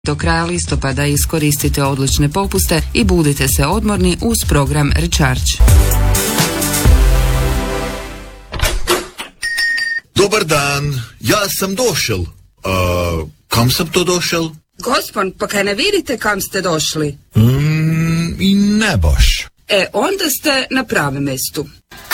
Do kraja listopada iskoristite odlične popuste i budite se odmorni uz program Recharge. Dobar dan, ja sam došel. Kam sam to došel? Gospon, pa kaj ne vidite kam ste došli? I ne baš. Onda ste na pravem mjestu.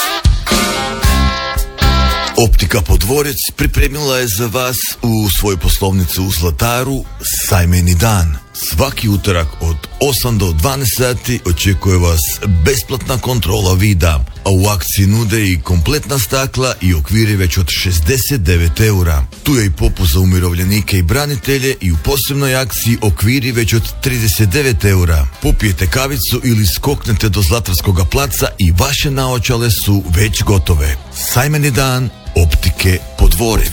Optika Podvorec pripremila je za vas u svoju poslovnicu u Zlataru sajmeni dan. Svaki utorak od 8 do 12 sati očekuje vas besplatna kontrola vida, a u akciji nude i kompletna stakla i okviri već od 69 eura. Tu je i popust za umirovljenike i branitelje i u posebnoj akciji okviri već od 39 eura. Popijete kavicu ili skoknete do Zlatarskoga placa i vaše naočale su već gotove. Sajmeni dan Optike Podvorec.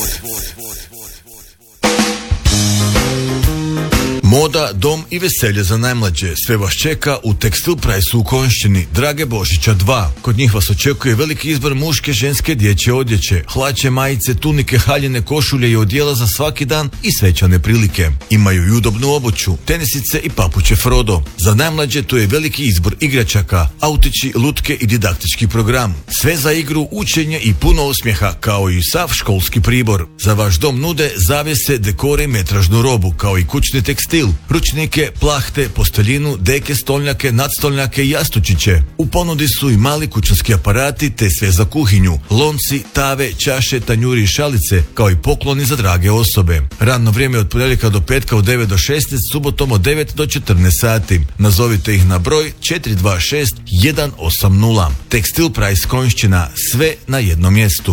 Moda, dom i veselje za najmlađe. Sve vas čeka u Tekstil Price-u u Konjšćini, Drage Božića 2. Kod njih vas očekuje veliki izbor muške, ženske, dječje odjeće, hlače, majice, tunike, haljine, košulje i odjela za svaki dan i svečane prilike. Imaju i udobnu obuću, tenisice i papuče Frodo. Za najmlađe tu je veliki izbor igračaka, autići, lutke i didaktički program. Sve za igru, učenje i puno osmijeha, kao i sav školski pribor. Za vaš dom nude zavjese, dekore i metražnu robu, kao i kućni tekstil, ručnike, plahte, posteljinu, deke, stolnjake, nadstolnjake i jastučiće. U ponudi su i mali kućanski aparati te sve za kuhinju, lonci, tave, čaše, tanjuri i šalice, kao i pokloni za drage osobe. Radno vrijeme od ponedjeljka do petka od 9 do 16, subotom od 9 do 14 sati. Nazovite ih na broj 426 180. Tekstil Price Konjšćina, sve na jednom mjestu.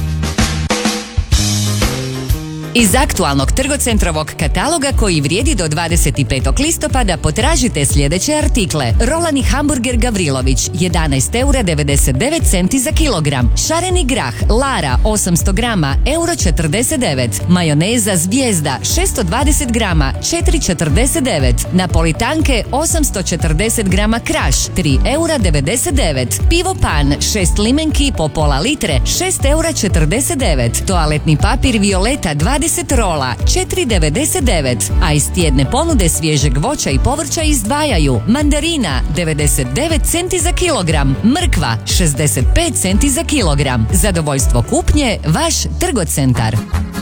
Iz aktualnog Trgocentrovog kataloga koji vrijedi do 25. listopada potražite sljedeće artikle. Rolani hamburger Gavrilović 11,99 eura za kilogram. Šareni grah Lara 800 grama €49. Majoneza Zvijezda 620 grama 4,49. Napolitanke 840 grama Kraš 3,99 €. Pivo Pan 6 limenki po pola litre 6,49 €. Toaletni papir Violeta 20 rola 4,99, a iz tjedne ponude svježeg voća i povrća izdvajaju mandarina 99 centi za kilogram, mrkva 65 centi za kilogram. Zadovoljstvo kupnje, vaš Trgocentar.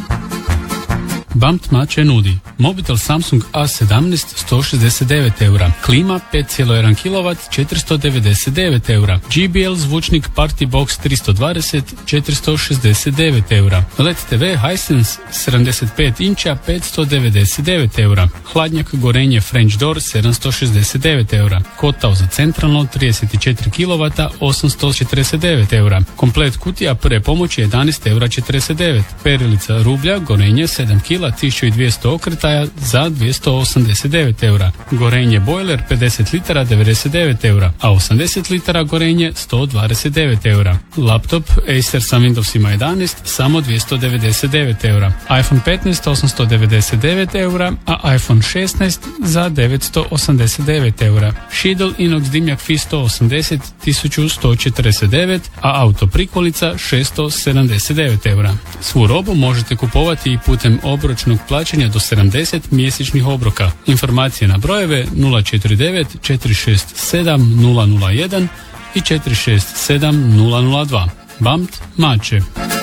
BAMT Mače nudi mobitel Samsung A17 169 eura, klima 5,1 kW 499 eura, JBL zvučnik Party Box 320 469 eura, LED TV Hisense 75 inča 599 eura, hladnjak Gorenje French Door 769 eura, kotao za centralno 34 kW 849 eura, komplet kutija prve pomoći 11,49 eura, perilica rublja Gorenje 7 kg 1200 okretaja za 289 eura. Gorenje bojler 50 litara 99 eura, a 80 litara Gorenje 129 eura. Laptop Acer sa Windowsima 11 samo 299 eura. iPhone 15 899 eura, a iPhone 16 za 989 eura. Šidl inox dimnjak FI 180 1149, a auto prikolica 679 eura. Svu robu možete kupovati i putem obročnog plaćanja do 70 mjesečnih obroka. Informacije na brojeve 049 467 001 i 467 002. BAMT Mače.